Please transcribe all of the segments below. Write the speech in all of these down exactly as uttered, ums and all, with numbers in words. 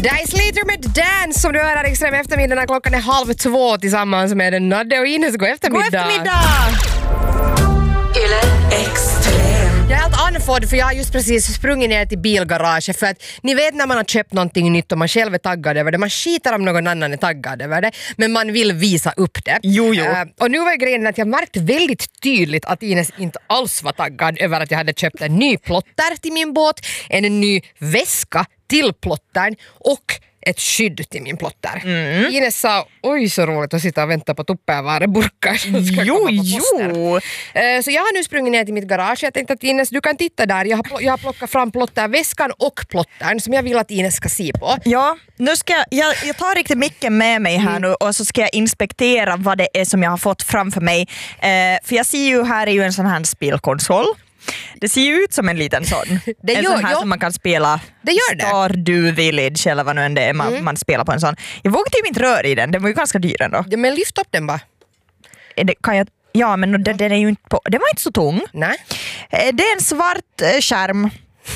Dice Slater med Dance som du hör här extra med eftermiddagen när klockan är halv två tillsammans med den Nadde och Ines. God eftermiddag. God eftermiddag! Yle Extrem. Jag är helt andfådd för jag har just precis sprungit ner till bilgaraget för att ni vet när man har köpt någonting nytt och man själv är taggad över det. Man skiter om någon annan är taggad över det men man vill visa upp det. Jo, jo. Uh, och nu var grejen att jag märkte väldigt tydligt att Ines inte alls var taggad över att jag hade köpt en ny plotter till min båt, en ny väska till plottern och ett skydd till min plotter. Mm. Ines sa, oj så roligt att sitta och vänta på tuppävareburkar som ska jo, komma på posten. jo. Uh, så jag har nu sprungit ner till mitt garage. Jag tänkte att Ines, du kan titta där. Jag har, pl- jag har plockat fram plotterväskan och plottern som jag vill att Ines ska se på. Ja, nu ska jag, jag, jag tar riktigt mycket med mig här mm. nu och så ska jag inspektera vad det är som jag har fått framför mig. Uh, för jag ser ju här är ju en sån här spelkonsol. Det ser ju ut som en liten sån. Det en gör, sån här ja. som man kan spela det gör det. Stardew Village eller vad nu än det är man, mm. man spelar på en sån. Jag vågar typ inte röra i den, den var ju ganska dyr ändå. Ja, men lyft upp den bara. Det, kan jag, ja men den, den är ju inte på, den var inte så tung. Nej. Det är en svart äh, skärm.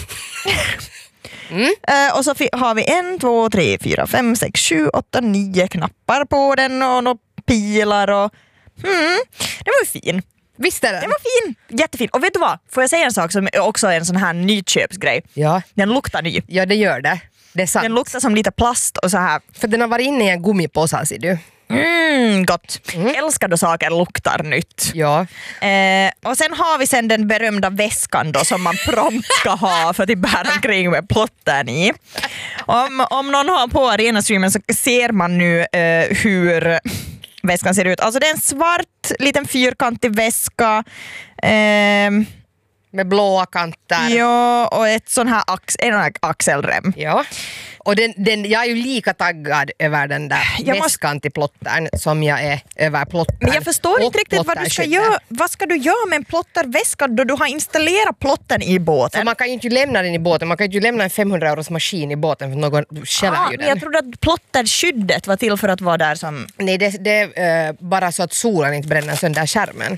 Mm. Uh, och så fi- har vi en, två, tre, fyra, fem, sex, sju, åtta, nio knappar på den och några pilar och mm, det var ju fin. Visst är det? Det var fin, jättefin. Och vet du vad? Får jag säga en sak som också är en sån här nyköpsgrej? Ja. Den luktar ny. Ja, det gör det. Det är sant. Den luktar som lite plast och så här. För den har varit inne i en gummipåse, ser du. Mm, gott. Mm. Älskar då saker luktar nytt. Ja. Eh, och sen har vi sen den berömda väskan då som man prompt ska ha för att bära omkring med plottern i. Om, om någon har på arenastreamen så ser man nu eh, hur väskan ser ut. Alltså det är en svart liten fyrkantig väska. Eh, med blåa kanter. Ja, och ett sån här, ax, en här axelrem. Ja. Och den, den, jag är ju lika taggad över den där jag väskan måste... till plottern som jag är över plottern. Men jag förstår inte riktigt vad du ska göra. Vad ska du göra med en plotterväska då du har installerat plottern i båten? För man kan ju inte lämna den i båten. Man kan ju inte lämna en femhundra euros maskin i båten för någon skäller ah, ju den. Jag trodde att plotterskyddet var till för att vara där som... Nej, det, det är uh, bara så att solen inte bränner sönder skärmen.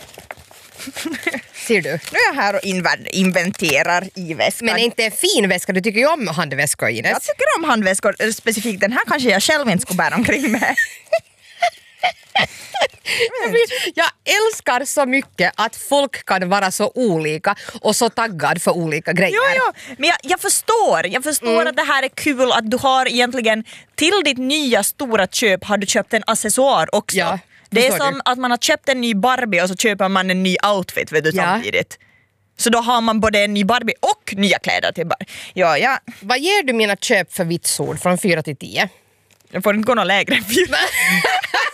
Ser du? Nu är jag här och inv- inventerar i väskan. Men är inte en fin väska? Du tycker ju om handväskor, Ines. Jag tycker om handväskor. Specifikt den här kanske jag själv inte skulle bära omkring med. Jag älskar så mycket att folk kan vara så olika och så taggad för olika grejer. Jo, jo. Men jag, jag förstår. Jag förstår mm. att det här är kul att du har egentligen till ditt nya stora köp har du köpt en accessoar också. Ja. Det är som du? Att man har köpt en ny Barbie och så köper man en ny outfit vet du, ja. Samtidigt. Så då har man både en ny Barbie och nya kläder till Barbie. Ja, ja. Vad ger du mina köp för vitsord från fyra till tio? Jag får inte gå någon lägre än fyra.